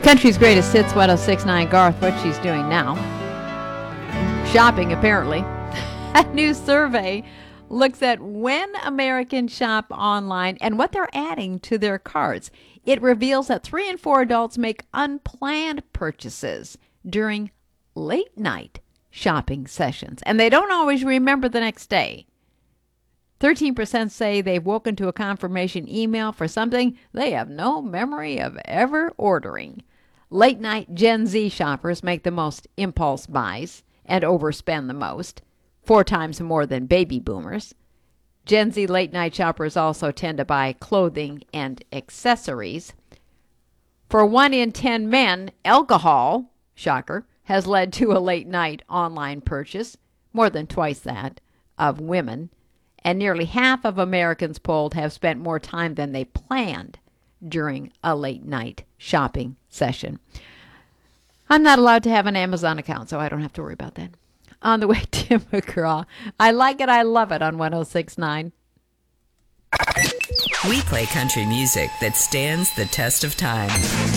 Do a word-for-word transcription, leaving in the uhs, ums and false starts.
Country's greatest hits, one oh six point nine Garth, what she's doing now. Shopping, apparently. A new survey looks at when Americans shop online and what they're adding to their carts. It reveals that three in four adults make unplanned purchases during late night shopping sessions, and they don't always remember the next day. thirteen percent say they've woken to a confirmation email for something they have no memory of ever ordering. Late night Gen Z shoppers make the most impulse buys and overspend the most, four times more than baby boomers. Gen Z late night shoppers also tend to buy clothing and accessories. For one in ten men, alcohol, shocker, has led to a late night online purchase, more than twice that of women. And nearly half of Americans polled have spent more time than they planned during a late night shopping session. I'm not allowed to have an Amazon account, so I don't have to worry about that. On the way, Tim McGraw. I like it, I love it on one oh six point nine. We play country music that stands the test of time.